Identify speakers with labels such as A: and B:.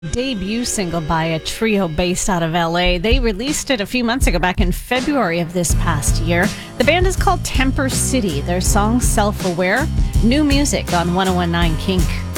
A: Debut single by a trio based out of LA. They released it a few months ago, back in February of this past year. The band is called Temper City. Their song Self Aware. New music on 1019 Kink.